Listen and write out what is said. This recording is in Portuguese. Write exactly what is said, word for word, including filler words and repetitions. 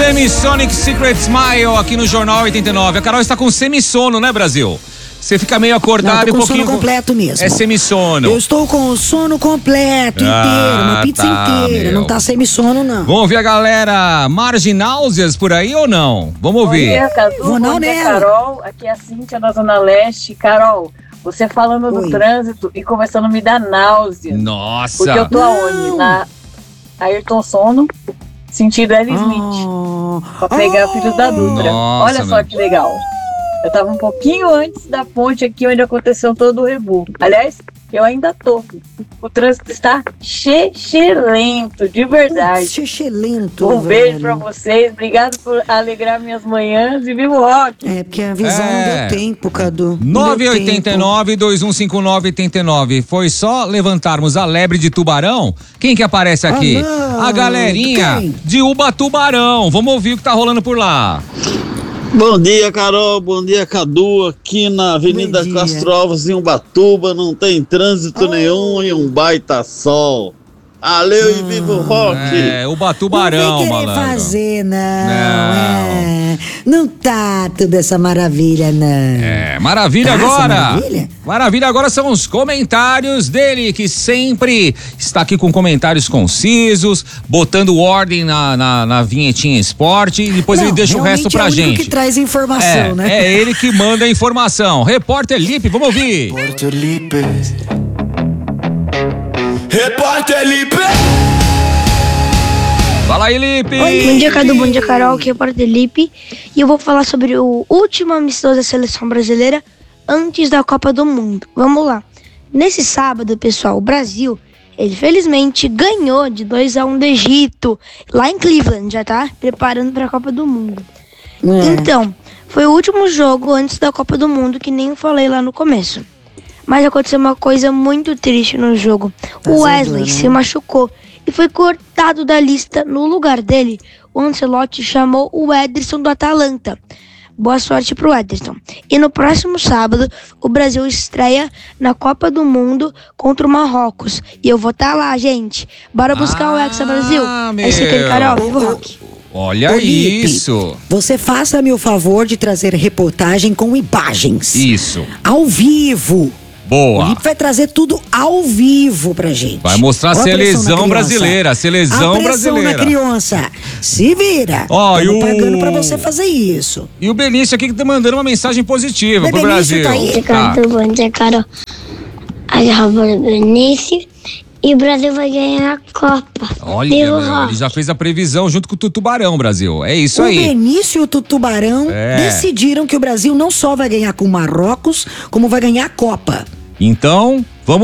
Semisonic Secret Smile aqui no Jornal oitenta e nove. A Carol está com semissono, né, Brasil? Você fica meio acordado e um pouquinho. Sono completo mesmo. É semissono. Eu estou com o sono completo, Ah, inteiro, uma pizza tá, inteira. meu. Não tá semissono, não. Vamos ouvir a galera margináuseas por aí ou não? Vamos ouvir. Bom dia, Cadu. Vou não Bom dia, nela. Carol. Aqui é a Cíntia da Zona Leste. Carol, você falando do Oi. trânsito e começando a me dar náusea. Nossa. Porque eu tô Não. aonde? Na Ayrton Sono, sentido L. Smith. Oh, Pra pegar o filho da Dutra. Nossa, Olha só meu. que legal. Eu tava um pouquinho antes da ponte aqui onde aconteceu todo o rebu. Aliás, eu ainda tô. O trânsito está chechelento, de verdade. Xixelento. Um beijo velho. pra vocês. Obrigado por alegrar minhas manhãs e viva o rock. É, porque a visão É. não deu tempo, Cadu. Não nove deu oito tempo. nove, dois um cinco nove, oito nove. Foi só levantarmos a lebre de tubarão? Quem que aparece aqui? Ah, não. A galerinha Quem? de Ubatubarão. Vamos ouvir o que tá rolando por lá. Bom dia, Carol. Bom dia, Cadu. Aqui na Avenida Bom dia. Castro Alves, em Ubatuba, não tem trânsito nenhum e um baita sol. Valeu e viva o rock! É, Ubatubarão, Não vem querer malandro. fazer, não. Não. É. Não tá tudo essa maravilha, não. É, maravilha Tá essa agora. maravilha? Maravilha agora são os comentários dele, que sempre está aqui com comentários concisos, botando ordem na, na, na vinhetinha esporte e depois Não, ele deixa o resto realmente pra é o único gente. que traz informação, É, né? é ele que manda a informação. Repórter Lipe, vamos ouvir. Repórter Lipe. Repórter Lipe. Fala aí, Lipe. Bom dia, Cadu. Bom dia, Carol. Aqui é o Repórter Lipe. E eu vou falar sobre o último amistoso da seleção brasileira antes da Copa do Mundo. Vamos lá. Nesse sábado, pessoal, o Brasil, ele felizmente ganhou de dois a um do Egito, lá em Cleveland, já tá preparando para a Copa do Mundo. É. Então, foi o último jogo antes da Copa do Mundo, que nem eu falei lá no começo. Mas aconteceu uma coisa muito triste no jogo. O Wesley se machucou e foi cortado da lista. No lugar dele, o Ancelotti chamou o Ederson do Atalanta. Boa sorte pro Ederson. E no próximo sábado, o Brasil estreia na Copa do Mundo contra o Marrocos. E eu vou estar lá, gente. Bora buscar Ah, o Hexa Brasil. meu. É isso aqui, Carol. Viva o rock. Olha Ô, Lipe, isso. Você faça-me o favor de trazer reportagem com imagens. Isso. Ao vivo. O Boa. Lipe vai trazer tudo ao vivo pra gente. Vai mostrar a Ó pressão na seleção criança. brasileira, a seleção a pressão brasileira. na criança. Se vira. Ó, Tamo e o- pagando pra você fazer isso. E o Benício aqui que tá mandando uma mensagem positiva Mas pro Benício Brasil. tá aí? Bom dia, Tá. Cadu. Bom dia, Carol. Aqui é o Roberto Benício. E o Brasil vai ganhar a Copa. Olha, Viva o meu, rock. ele já fez a previsão junto com o Tutubarão, Brasil. É isso O aí. Benício e o Tutubarão É. decidiram que o Brasil não só vai ganhar com o Marrocos, como vai ganhar a Copa. Então,